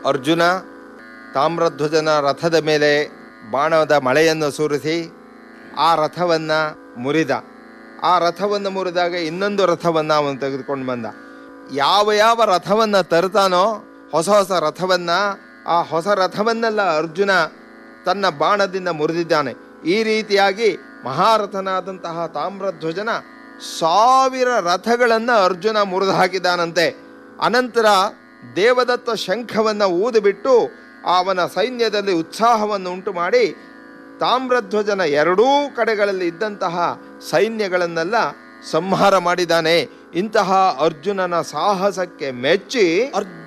ಅರ್ಜುನ ತಾಮ್ರಧ್ವಜನ ರಥದ ಮೇಲೆ ಬಾಣದ ಮಳೆಯನ್ನು ಸುರಿಸಿ ಆ ರಥವನ್ನು ಮುರಿದ. ಆ ರಥವನ್ನು ಮುರಿದಾಗ ಇನ್ನೊಂದು ರಥವನ್ನು ಅವನು ತೆಗೆದುಕೊಂಡು ಬಂದ. ಯಾವ ರಥವನ್ನು ತರ್ತಾನೋ ಹೊಸ ಹೊಸ ರಥವನ್ನು, ಆ ಹೊಸ ರಥವನ್ನೆಲ್ಲ ಅರ್ಜುನ ತನ್ನ ಬಾಣದಿಂದ ಮುರಿದಿದ್ದಾನೆ. ಈ ರೀತಿಯಾಗಿ ಮಹಾರಥನಾದಂತಹ ತಾಮ್ರಧ್ವಜನ 1000 ರಥಗಳನ್ನು ಅರ್ಜುನ ಮುರಿದು ಹಾಕಿದಾನಂತೆ. ಅನಂತರ ದೇವದತ್ತ ಶಂಖವನ್ನು ಊದಿಬಿಟ್ಟು ಅವನ ಸೈನ್ಯದಲ್ಲಿ ಉತ್ಸಾಹವನ್ನು ಉಂಟು ಮಾಡಿ ತಾಮ್ರಧ್ವಜನ ಎರಡೂ ಕಡೆಗಳಲ್ಲಿ ಇದ್ದಂತಹ ಸೈನ್ಯಗಳನ್ನೆಲ್ಲ ಸಂಹಾರ ಮಾಡಿದ್ದಾನೆ. ಇಂತಹ ಅರ್ಜುನನ ಸಾಹಸಕ್ಕೆ ಮೆಚ್ಚಿ